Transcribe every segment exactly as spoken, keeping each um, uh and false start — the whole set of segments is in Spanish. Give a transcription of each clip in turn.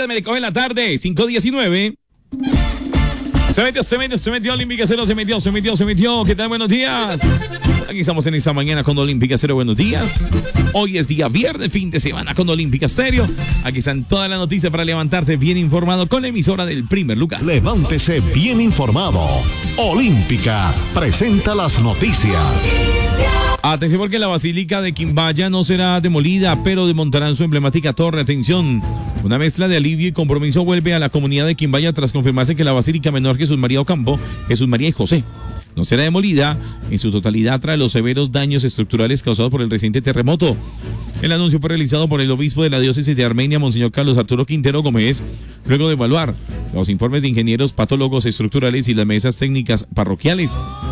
Estilos me recoge en la tarde, cinco diecinueve. Se metió, se metió, se metió Olímpica Cero, se metió, se metió, se metió. ¿Qué tal? Buenos días. Aquí estamos en esta mañana con Olímpica Cero. Buenos días. Hoy es día viernes, fin de semana con Olímpica Cero. Aquí están todas las noticias para levantarse bien informado con la emisora del primer lugar. Levántese bien informado. Olímpica presenta las noticias. Atención porque la Basílica de Quimbaya no será demolida, pero desmontarán su emblemática torre. Atención, una mezcla de alivio y compromiso vuelve a la comunidad de Quimbaya tras confirmarse que la Basílica Menor Jesús María Ocampo, Jesús María y José, no será demolida en su totalidad tras los severos daños estructurales causados por el reciente terremoto. El anuncio fue realizado por el obispo de la diócesis de Armenia, Monseñor Carlos Arturo Quintero Gómez, luego de evaluar los informes de ingenieros patólogos estructurales y las mesas técnicas parroquiales.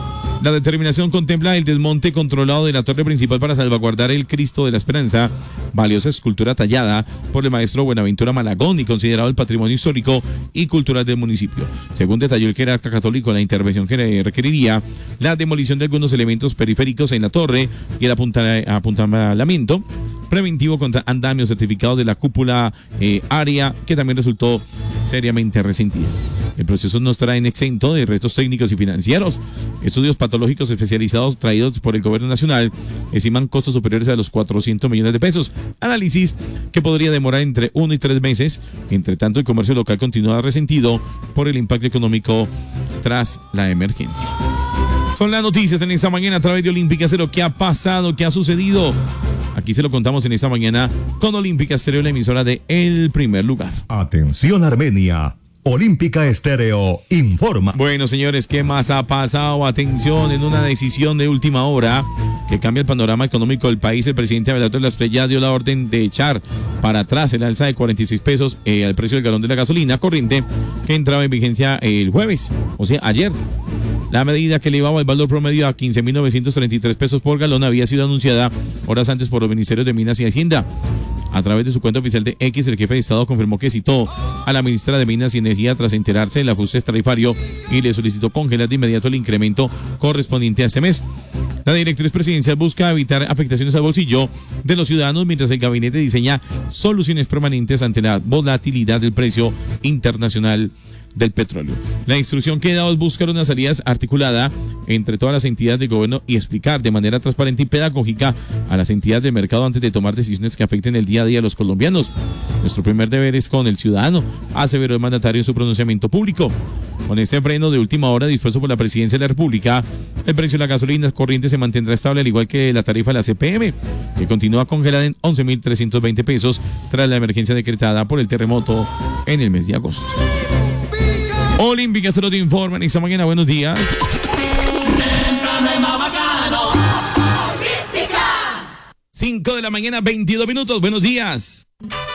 La determinación contempla el desmonte controlado de la torre principal para salvaguardar el Cristo de la Esperanza, valiosa escultura tallada por el maestro Buenaventura Malagón y considerado el patrimonio histórico y cultural del municipio. Según detalló el jerarca católico, la intervención que requeriría la demolición de algunos elementos periféricos en la torre y el apuntalamiento preventivo contra andamios certificados de la cúpula eh, área, que también resultó seriamente resentida. El proceso no estará en exento de retos técnicos y financieros. Estudios patológicos especializados traídos por el gobierno nacional estiman costos superiores a los cuatrocientos millones de pesos. Análisis que podría demorar entre uno y tres meses. Entre tanto, el comercio local continúa resentido por el impacto económico tras la emergencia. Son las noticias en esta mañana a través de Olímpica Cero. ¿Qué ha pasado? ¿Qué ha sucedido? Aquí se lo contamos en esta mañana con Olímpica Estéreo, la emisora de El Primer Lugar. Atención Armenia. Olímpica Estéreo informa. Bueno, señores, ¿qué más ha pasado? Atención, en una decisión de última hora que cambia el panorama económico del país, el presidente Abelardo de la Espriella dio la orden de echar para atrás el alza de cuarenta y seis pesos eh, al precio del galón de la gasolina corriente que entraba en vigencia el jueves, o sea, ayer. La medida que elevaba el valor promedio a quince mil novecientos treinta y tres pesos por galón había sido anunciada horas antes por los ministerios de Minas y Hacienda. A través de su cuenta oficial de X, el jefe de Estado confirmó que citó a la ministra de Minas y Energía tras enterarse del ajuste tarifario y le solicitó congelar de inmediato el incremento correspondiente a este mes. La directriz presidencial busca evitar afectaciones al bolsillo de los ciudadanos mientras el gabinete diseña soluciones permanentes ante la volatilidad del precio internacional del petróleo. La instrucción que he dado es buscar una salida articulada entre todas las entidades de gobierno y explicar de manera transparente y pedagógica a las entidades del mercado antes de tomar decisiones que afecten el día a día a los colombianos. Nuestro primer deber es con el ciudadano, aseveró el mandatario en su pronunciamiento público. Con este freno de última hora dispuesto por la Presidencia de la República, el precio de la gasolina corriente se mantendrá estable, al igual que la tarifa de la C P M, que continúa congelada en once mil trescientos veinte pesos tras la emergencia decretada por el terremoto en el mes de agosto. Olímpica Cero te informa en esta mañana. Buenos días. cinco de la mañana, veintidós minutos. Buenos días.